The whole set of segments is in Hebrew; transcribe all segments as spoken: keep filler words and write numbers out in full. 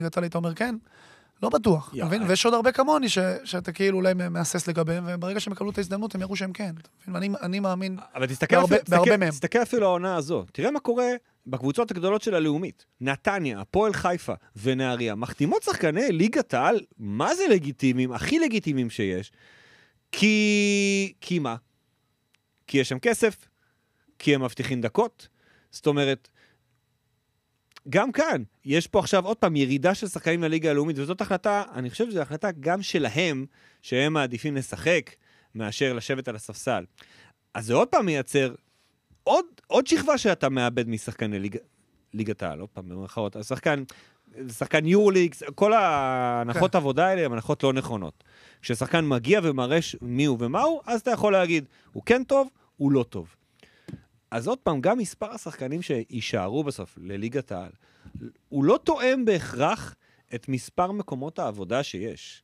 ליגת העל היית אומר כן, לא בטוח, מבין? ויש עוד הרבה כמוני שאתה כאילו אולי מאסס לגביהם, וברגע שהם יקבלו את ההזדמנות, הם יראו שהם כן. אני מאמין בהרבה מהם. תסתכל אפילו העונה הזו. תראה מה קורה בקבוצות הגדולות של הלאומית. נתניה, הפועל חיפה ונהריה, מחתימות שחקני ליגת העל, מה זה לגיטימיים? הכי לגיטימיים שיש. כי... כי מה? כי יש שם כסף, כי הם מבטיחים דקות. זאת אומרת, גם כאן, יש פה עכשיו עוד פעם ירידה של שחקנים לליגה הלאומית, וזאת החלטה, אני חושב שזו החלטה גם שלהם, שהם מעדיפים לשחק, מאשר לשבת על הספסל. אז זה עוד פעם מייצר, עוד, עוד שכבה שאתה מאבד משחקני ליג, ליגת העל, עוד פעם, במרכאות, השחקן, שחקן יורליג, כל ההנחות עבודה האלה הן הנחות לא נכונות. כששחקן מגיע ומראה מי הוא ומה הוא, אז אתה יכול להגיד, הוא כן טוב, הוא לא טוב. אז עוד פעם, גם מספר השחקנים שישארו בסוף לליגת העל, הוא לא תואם בהכרח את מספר מקומות העבודה שיש.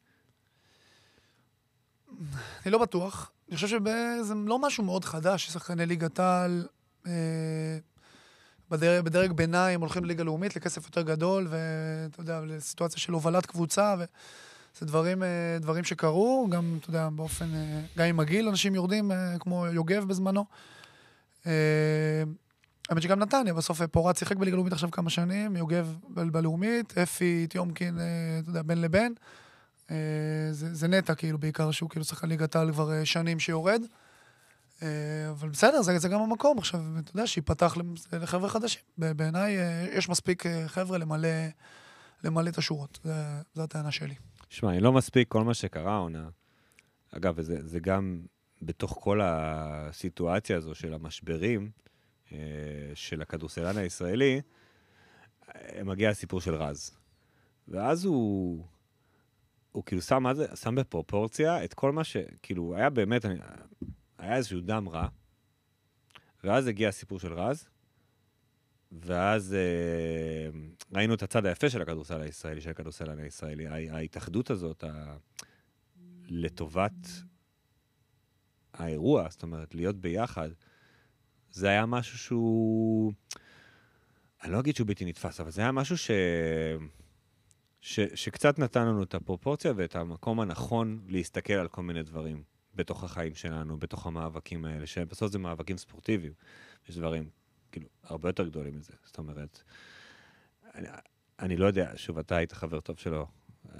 אני לא בטוח. אני חושב שזה לא משהו מאוד חדש, ששחקני ליגת העל אה, בדרג, בדרג ביניים הולכים לליגה לאומית לכסף יותר גדול, ואתה יודע, לסיטואציה של הובלת קבוצה, וזה דברים, אה, דברים שקרו, גם, אתה יודע, באופן, אה, גם עם הגיל, אנשים יורדים, אה, כמו יוגב בזמנו. האמת שגם נתניה, בסוף פורט שיחק בליגה לאומית עכשיו כמה שנים, יוגב בלאומית, אפי, תיומקין, אתה יודע, בין לבין. זה נטע כאילו בעיקר, שהוא כאילו שחקן ליגת העל כבר שנים שיורד. אבל בסדר, זה גם המקום עכשיו, אתה יודע, שיפתח לחבר'ה חדשים. בעיניי יש מספיק חבר'ה למלא את השורות. זו הטענה שלי. שמע, היא לא מספיק כל מה שקרה, עונה. אגב, זה גם... בתוך כל הסיטואציה הזו של המשברים של הכדורסלן הישראלי, מגיע הסיפור של רז. ואז הוא, הוא כאילו שם, שם בפרופורציה את כל מה ש... כאילו, היה באמת, היה איזשהו דם רע, ואז הגיע הסיפור של רז, ואז ראינו את הצד היפה של הכדורסלן הישראלי, של הכדורסלן הישראלי, ההתאחדות הזאת, לטובת... האירוע, זאת אומרת, להיות ביחד, זה היה משהו שהוא, אני לא אגיד שהוא בלתי נתפס, אבל זה היה משהו ש... ש... שקצת נתן לנו את הפרופורציה ואת המקום הנכון להסתכל על כל מיני דברים בתוך החיים שלנו, בתוך המאבקים האלה, שבסוף זה מאבקים ספורטיביים. יש דברים, כאילו, הרבה יותר גדולים מזה. זאת אומרת, אני, אני לא יודע, שוב, אתה היית חבר טוב שלו,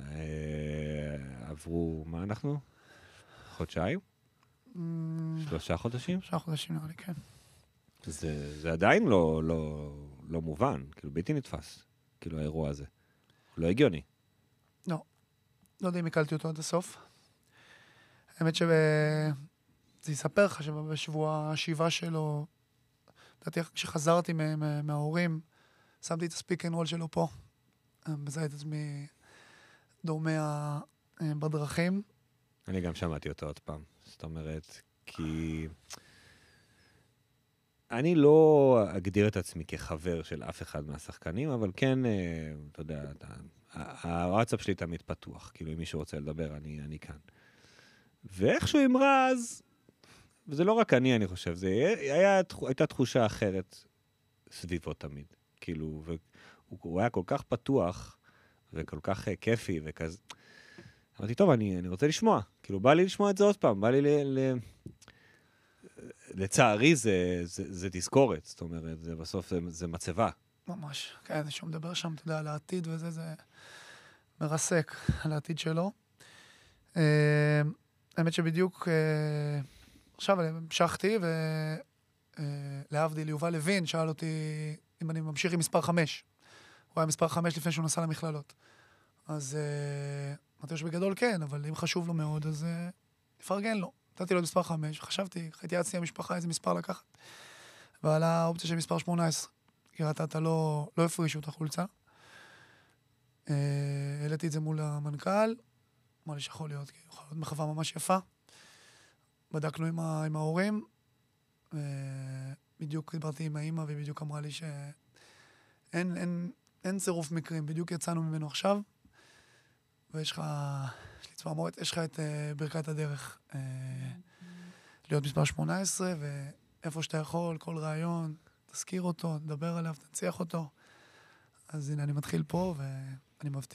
עברו, מה אנחנו? חודשיים? שלושה חודשים? שלושה חודשים נראה לי, כן. זה, זה עדיין לא, לא, לא מובן, כאילו בלתי נתפס, כאילו האירוע הזה. לא הגיוני. לא. לא יודע אם הקלתי אותו עד הסוף. האמת שזה יספר לך שבשבוע השבעה שלו, דעתי, כשחזרתי מההורים, שמתי את הספיק אנד רול שלו פה. בזה את עצמי דומה בדרכים. אני גם שמעתי אותו עוד פעם. זאת אומרת, כי אני לא אגדיר את עצמי כחבר של אף אחד מהשחקנים, אבל כן, אתה יודע, הוואטסאפ שלי תמיד פתוח, כאילו אם מישהו רוצה לדבר, אני, אני כאן. ואיכשהו עם רז, וזה לא רק אני, אני חושב, זה היה, הייתה תחושה אחרת סביבו תמיד, כאילו, והוא היה כל כך פתוח, וכל כך כיפי, וכזה, אמרתי, טוב, אני, אני רוצה לשמוע. כאילו, בא לי לשמוע את זה עוד פעם. בא לי ל... ל... לצערי, זה, זה, זה תזכורת. זאת אומרת, זה בסוף, זה, זה מצבה. ממש. כן, זה שהוא מדבר שם, אתה יודע, על העתיד וזה, זה מרסק על העתיד שלו. האמת שבדיוק, עכשיו המשכתי, ולהבדיל, יובל לוין שאל אותי אם אני ממשיך עם מספר חמש. הוא היה מספר חמש לפני שהוא נסע למכללות. אז... אמרתי שבגדול כן, אבל אם חשוב לו מאוד, אז נפרגן לו. נתתי לו מספר חמש, וחשבתי, התייעצתי המשפחה איזה מספר לקחת. ועל האופציה של מספר שמונה עשרה, כי ראתה לא, לא הפרישו את החולצה. העליתי את זה מול המנכ"ל, אמר לי שיכול להיות, כי יכול להיות מחווה ממש יפה. בדקנו עם, ה, עם ההורים, בדיוק דיברתי עם האמא, והיא בדיוק אמרה לי שאין אין, אין צירוף מקרים, בדיוק יצאנו ממנו עכשיו, ויש לך, יש לי צמרמורת, יש לך את uh, ברכת הדרך uh, להיות מספר שמונה עשרה, ואיפה שאתה יכול, כל רעיון, תזכיר אותו, תדבר עליו, תנציח אותו. אז הנה, אני מתחיל פה, ואני מבטיח.